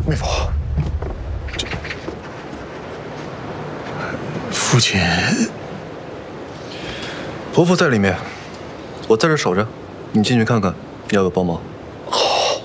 妹夫，父亲，婆婆在里面，我在这守着，你进去看看，要不要帮忙？